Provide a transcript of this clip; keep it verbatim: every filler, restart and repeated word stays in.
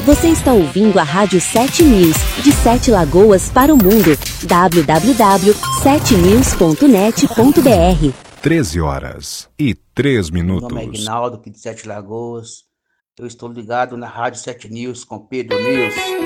Você está ouvindo a Rádio sete News, de Sete Lagoas para o mundo. w w w ponto sete news ponto net ponto b r. treze horas e três minutos. Meu nome é Ignaldo, aqui de Sete Lagoas. Eu estou ligado na Rádio sete News com Pedro News.